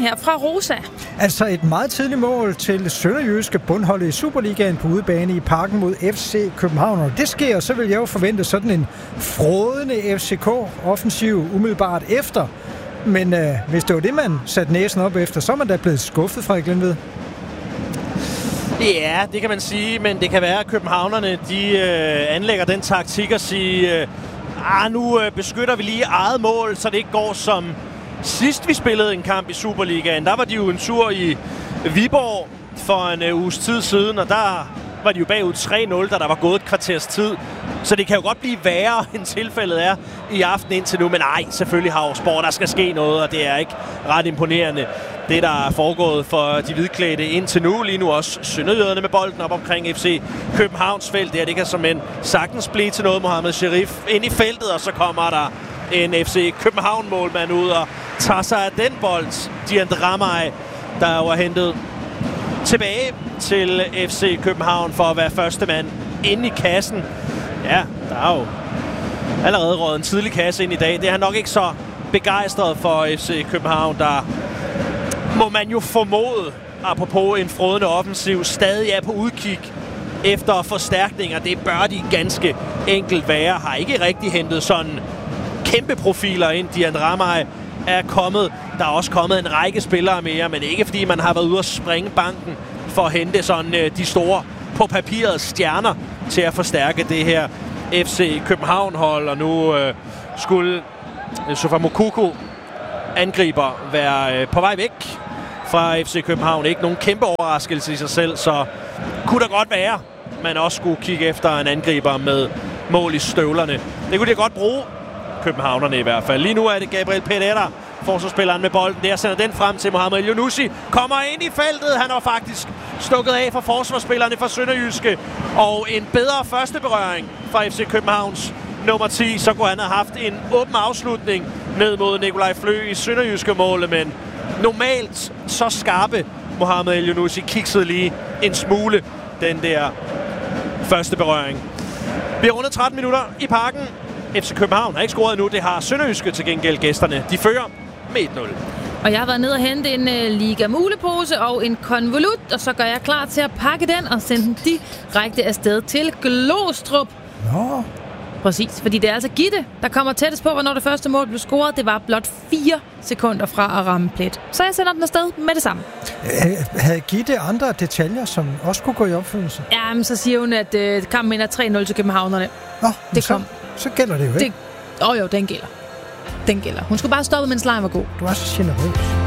her fra Rosa. Altså et meget tidligt mål til sønderjyske bundholdet i Superligaen på udebane i Parken mod FC København. Og det sker, så vil jeg jo forvente sådan en frådende FCK-offensiv umiddelbart efter. Men hvis det var det, man satte næsen op efter, så er man da blevet skuffet fra Glenved. Ja, det kan man sige, men det kan være, at københavnerne de anlægger den taktik at sige, nu beskytter vi lige eget mål, så det ikke går som sidst vi spillede en kamp i Superligaen. Der var de jo en tur i Viborg for en uges tid siden, og der var de jo bagud 3-0, da der var gået et kvarters tid. Så det kan jo godt blive værre, end tilfældet er i aften indtil nu. Men nej, selvfølgelig har Sport, der skal ske noget, og det er ikke ret imponerende. Det, der er foregået for de hvidklædte indtil nu, lige nu også sønderjyderne med bolden op omkring FC Københavns felt. Det kan som en sagtens blive til noget. Mohamed Sherif ind i feltet, og så kommer der en FC København-målmand ud og tager sig af den bold. Dian Dramay, der var hentet tilbage til FC København for at være første mand inde i kassen. Ja, der er jo allerede røget en tidlig kasse ind i dag. Det er han nok ikke så begejstret for FC København, der må man jo formode, apropos en frådende offensiv, stadig er på udkig efter forstærkninger. Det bør de ganske enkelt være. Har ikke rigtig hentet sådan kæmpe profiler ind. Dian Dramay er kommet. Der er også kommet en række spillere mere, men ikke fordi man har været ude at springe banken for at hente sådan de store på papiret stjerner til at forstærke det her FC København-hold. Og nu skulle Sofa Moukoko angriber være på vej væk fra FC København. Ikke nogen kæmpe overraskelse i sig selv, så kunne der godt være, man også skulle kigge efter en angriber med mål i støvlerne. Det kunne de godt bruge, københavnerne i hvert fald. Lige nu er det Gabriel Pereira, forsvarsspilleren med bolden. Der sender den frem til Mohamed Elyounoussi. Kommer ind i feltet. Han har faktisk stukket af for forsvarsspillerne fra Sønderjyske. Og en bedre første berøring fra FC Københavns nummer 10. Så kunne han have haft en åben afslutning ned mod Nikolaj Flø i Sønderjyske målet. Men normalt så skarpe Mohamed Elyounoussi kiksede lige en smule den der første berøring. Vi har rundet 13 minutter i Parken. FC København har ikke scoret endnu. Det har Sønderjyske til gengæld gæsterne. De fører med 1-0. Og jeg har været nede og hente en Liga Mulepose og en konvolut, og så gør jeg klar til at pakke den og sende den direkte afsted til Glostrup. Nå. Præcis, fordi det er altså Gitte, der kommer tættest på, hvornår det første mål blev scoret. Det var blot 4 sekunder fra at ramme plet. Så jeg sender den afsted med det samme. Havde Gitte andre detaljer, som også kunne gå i opfyldelse? Jamen, så siger hun, at kampen ender 3-0 til københavnerne. Nå, det kom. Så gælder det jo ikke. Jo, den gælder. Den gælder. Hun skulle bare stoppe, mens lejen var god. Du er så generøs.